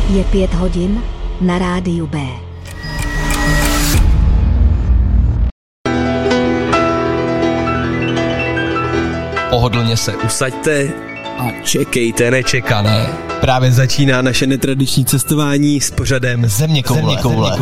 Je 5 hodin na rádiu B. Pohodlně se usaďte a čekejte nečekané. Právě začíná naše netradiční cestování s pořadem Zeměkoule.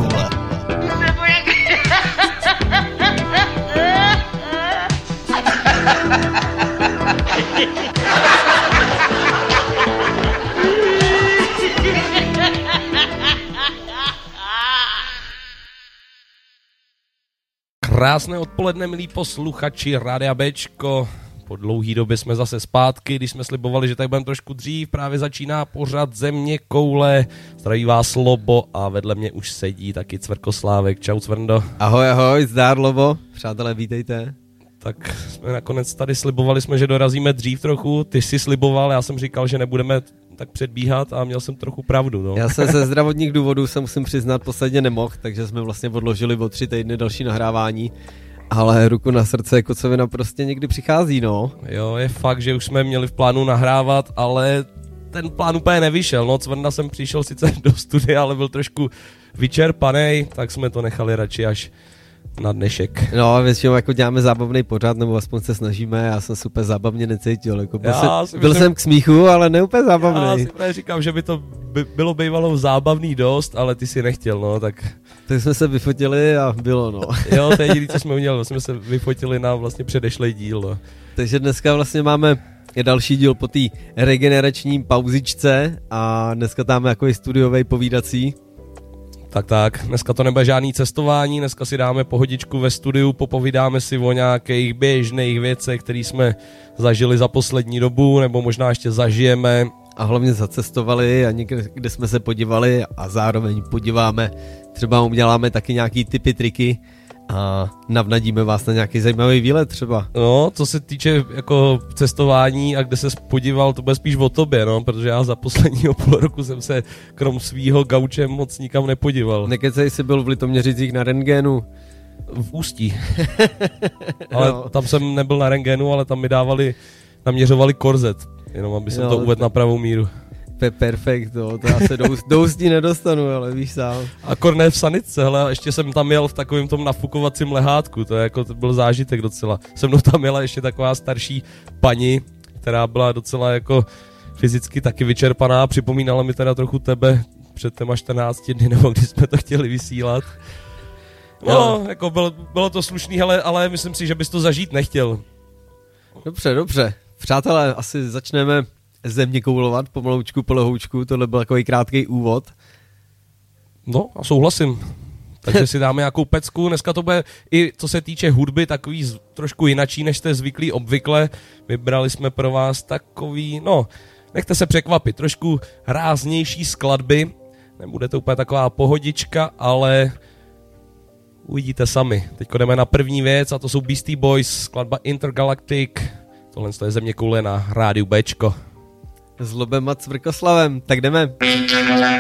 Krásné odpoledne, milí posluchači Rádia Bčko. Po dlouhý době jsme zase zpátky, když jsme slibovali, že tady budeme trošku dřív. Právě začíná pořad Zeměkoule. Zdraví vás Lobo a vedle mě už sedí taky Cvrkoslávek. Čau Cvrndo. Ahoj, zdár Lobo. Přátelé, vítejte. Tak jsme nakonec tady slibovali jsme, že dorazíme dřív trochu. Ty jsi sliboval, já jsem říkal, že nebudeme tak předbíhat a měl jsem trochu pravdu. No. Já jsem ze zdravotních důvodů se musím přiznat posledně nemohl, takže jsme vlastně odložili o 3 týdny další nahrávání. Ale ruku na srdce, kocovina prostě někdy přichází, no. Jo, je fakt, že už jsme měli v plánu nahrávat, ale ten plán úplně nevyšel. No, Cvrnda jsem přišel sice do studia, ale byl trošku vyčerpaný, tak jsme to nechali radši až na dnešek. No, většinou jako děláme zábavný pořad, nebo aspoň se snažíme, já jsem super zábavně necítil. Jako byl jsem k smíchu, ale ne úplně zábavný. Já si právě říkám, že by to bylo bývalo zábavný dost, ale ty si nechtěl, no, tak... Tak jsme se vyfotili a bylo, no. Jo, to je jediné, co jsme udělali, jsme se vyfotili na vlastně předešlej díl, no. Takže dneska vlastně máme další díl po té regenerační pauzičce a dneska tam jako studiovej povídací. Tak, dneska to nebude žádný cestování, dneska si dáme pohodičku ve studiu, popovídáme si o nějakých běžných věcech, které jsme zažili za poslední dobu, nebo možná ještě zažijeme. A hlavně zacestovali a někde, kde jsme se podívali a zároveň podíváme, třeba uděláme taky nějaký tipy, triky a navnadíme vás na nějaký zajímavý výlet třeba. No, co se týče jako cestování a kde se podíval, to bude spíš o tobě, no, protože já za posledního půl roku jsem se krom svýho gauče moc nikam nepodíval. Nekecej jsi byl v Litoměřicích na rentgenu. V Ústí. Ale no. Tam jsem nebyl na rentgenu, ale tam mi naměřovali korzet, jenom aby jsem to uvedl na pravou míru. Perfekt, to já se do Ústí nedostanu, ale víš sám. Akor ne v sanitce, hele, ještě jsem tam jel v takovém tom nafukovacím lehátku, to byl zážitek docela. Se mnou tam jela ještě taková starší paní, která byla docela jako fyzicky taky vyčerpaná, připomínala mi teda trochu tebe před těma 14 dny, nebo když jsme to chtěli vysílat. No, jako bylo to slušný, ale myslím si, že bys to zažít nechtěl. Dobře. Přátelé, asi začneme zeměkoulovat pomaloučku, polehoučku, tohle byl takový krátký úvod. No a souhlasím. Takže si dáme nějakou pecku, dneska to bude i co se týče hudby takový trošku jinačí, než jste zvyklí obvykle. Vybrali jsme pro vás takový, no, nechte se překvapit, trošku ráznější skladby. Nebude to úplně taková pohodička, ale uvidíte sami. Teď jdeme na první věc a to jsou Beastie Boys, skladba Intergalactic. Tohle je Zeměkoule na rádiu Bčko. S Lobem a Cvrkoslavem, tak jdeme.